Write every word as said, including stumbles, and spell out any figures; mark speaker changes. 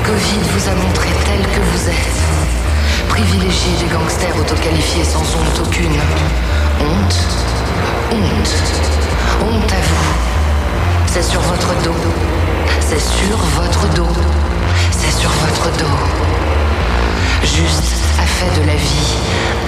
Speaker 1: Covid vous a montré tel que vous êtes. Privilégié des gangsters autoqualifiés sans honte aucune. Honte, honte, honte à vous. C'est sur votre dos. C'est sur votre dos.